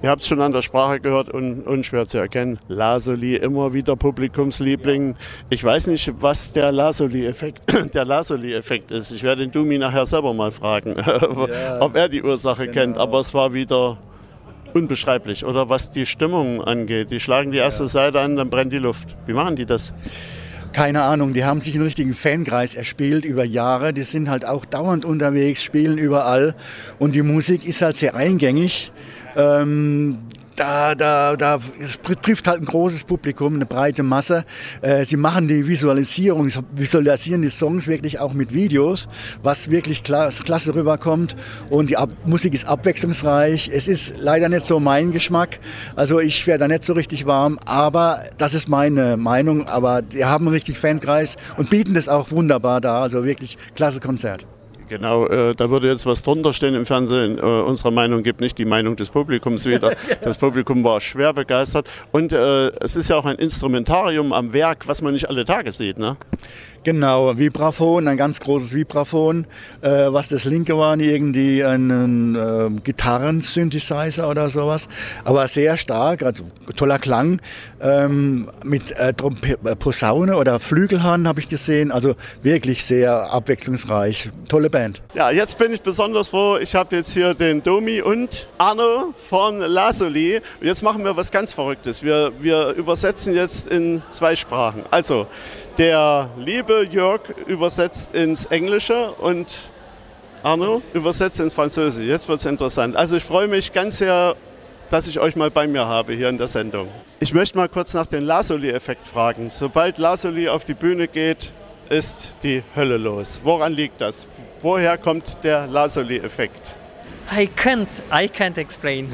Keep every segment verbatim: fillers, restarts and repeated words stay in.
Ihr habt es schon an der Sprache gehört und unschwer zu erkennen. Lasoli, immer wieder Publikumsliebling. Ich weiß nicht, was der Lasoli-Effekt, der Lasoli-Effekt ist. Ich werde den Dumi nachher selber mal fragen, ja, ob er die Ursache genau. kennt. Aber es war wieder unbeschreiblich. Oder was die Stimmung angeht. Die schlagen die erste ja. Seite an, dann brennt die Luft. Wie machen die das? Keine Ahnung, die haben sich einen richtigen Fankreis erspielt über Jahre. Die sind halt auch dauernd unterwegs, spielen überall. Und die Musik ist halt sehr eingängig. Ähm, da, da, da, es trifft halt ein großes Publikum, eine breite Masse. Äh, sie machen die Visualisierung, visualisieren die Songs wirklich auch mit Videos, was wirklich klasse, klasse rüberkommt. Und die Ab- Musik ist abwechslungsreich. Es ist leider nicht so mein Geschmack. Also ich wäre da nicht so richtig warm, aber das ist meine Meinung. Aber die haben einen richtigen Fankreis und bieten das auch wunderbar dar. Also wirklich klasse Konzert. Genau, äh, da würde jetzt was drunter stehen im Fernsehen. Äh, unsere Meinung gibt nicht die Meinung des Publikums wieder. Das Publikum war schwer begeistert. Und äh, es ist ja auch ein Instrumentarium am Werk, was man nicht alle Tage sieht, ne? Genau, Vibraphon, ein ganz großes Vibraphon. Äh, was das linke war, irgendwie ein äh, Gitarren-Synthesizer oder sowas. Aber sehr stark, also toller Klang. Ähm, mit äh, Posaune oder Flügelhorn habe ich gesehen. Also wirklich sehr abwechslungsreich. Tolle Band. Ja, jetzt bin ich besonders froh. Ich habe jetzt hier den Domi und Arno von Lasoli. Jetzt machen wir was ganz Verrücktes. Wir, wir übersetzen jetzt in zwei Sprachen. Also, der liebe Jörg übersetzt ins Englische und Arno übersetzt ins Französische. Jetzt wird es interessant. Also ich freue mich ganz sehr, dass ich euch mal bei mir habe hier in der Sendung. Ich möchte mal kurz nach dem Lasoli-Effekt fragen. Sobald Lasoli auf die Bühne geht, ist die Hölle los. Woran liegt das? Woher kommt der Lasoli-Effekt? I can't, I can't explain.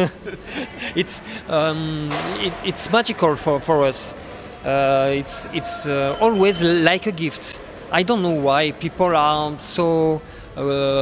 it's, um, it, it's magical for, for us. Uh, it's it's uh, always like a gift. I don't know why people are so uh,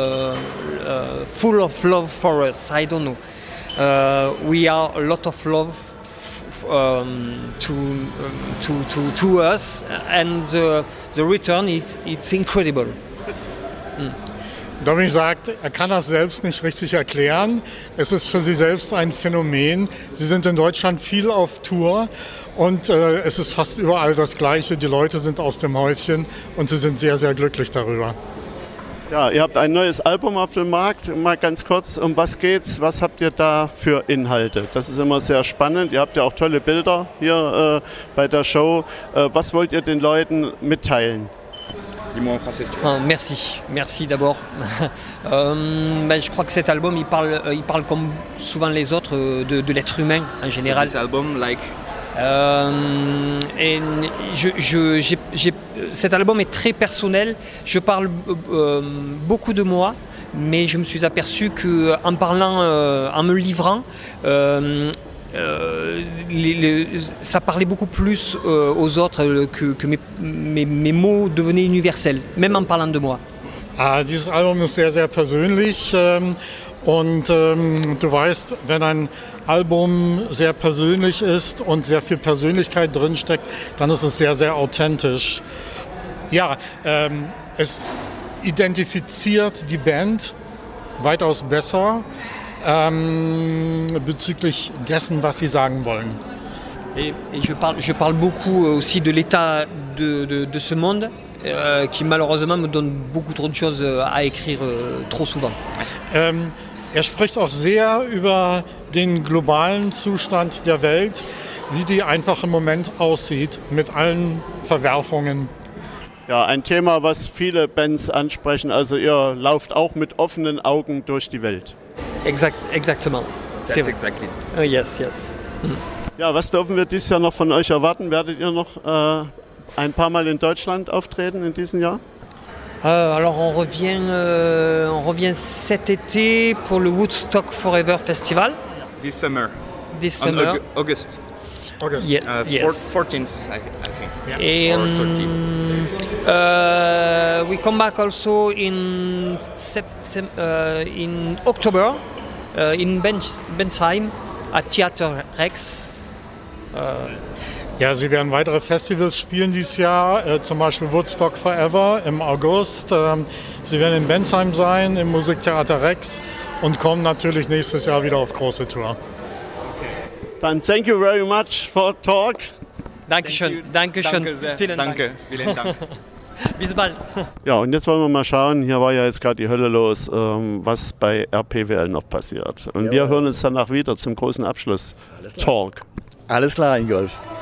uh, full of love for us. I don't know. Uh, we are a lot of love f- um, to, um, to to to us, and the the return it's it's incredible. Mm. Domi sagt, er kann das selbst nicht richtig erklären. Es ist für sie selbst ein Phänomen. Sie sind in Deutschland viel auf Tour und äh, es ist fast überall das Gleiche. Die Leute sind aus dem Häuschen und sie sind sehr, sehr glücklich darüber. Ja, ihr habt ein neues Album auf dem Markt. Mal ganz kurz, um was geht's? Was habt ihr da für Inhalte? Das ist immer sehr spannend. Ihr habt ja auch tolle Bilder hier äh, bei der Show. Äh, was wollt ihr den Leuten mitteilen? Dis-moi en français si tu veux. Ah, merci, merci d'abord. euh, bah, je crois que cet album, il parle, il parle comme souvent les autres de, de l'être humain en général. So this album, like. Euh, et je, je, j'ai, j'ai, cet album est très personnel. Je parle euh, beaucoup de moi, mais je me suis aperçu que en parlant, euh, en me livrant. Euh, Euh, les, les, ça parlait beaucoup plus euh, aux autres euh, que, que mes, mes, mes mots devenaient universels, même en parlant de moi. Ah, dieses Album ist sehr, sehr persönlich ähm, und ähm, du weißt, wenn ein Album sehr persönlich ist und sehr viel Persönlichkeit drinsteckt, dann ist es sehr, sehr authentisch. Ja, ähm, es identifiziert die Band weitaus besser. Ähm, bezüglich dessen, was sie sagen wollen. Et, et je, parle, je parle beaucoup aussi de l'état de, de, de ce monde euh, qui malheureusement me donne beaucoup trop de choses à écrire euh, trop souvent. Ähm, er spricht auch sehr über den globalen Zustand der Welt, wie die einfach im Moment aussieht, mit allen Verwerfungen. Ja, ein Thema, was viele Bands ansprechen. Also ihr lauft auch mit offenen Augen durch die Welt. Exact, exactement. That's exactly. Uh, yes, yes. Mhm. Ja, was dürfen wir dieses Jahr noch von euch erwarten? Werdet ihr noch äh, ein paar Mal in Deutschland auftreten in diesem Jahr? Euh, alors on revient, euh, on revient cet été pour le Woodstock Forever Festival. This summer. This summer. On August. August. Yeah, uh, yes. fourteenth, I, I think. Yeah. Et, or um, thirteenth. Uh, we come back also in September, uh, in October, uh, in Benz- Bensheim at Theater Rex. Uh, Ja, sie werden weitere Festivals spielen dieses Jahr, äh, zum Beispiel Woodstock Forever im August. Ähm, sie werden in Bensheim sein, im Musiktheater Rex und kommen natürlich nächstes Jahr wieder auf große Tour. Dann thank you very much for talk. Dankeschön, Dankeschön, Danke sehr. vielen Dank. Danke, vielen Dank. Bis bald. Ja, und jetzt wollen wir mal schauen, hier war ja jetzt gerade die Hölle los, ähm, was bei R P W L noch passiert. Und wir hören uns danach wieder zum großen Abschluss-Talk. Alles klar, Ingolf.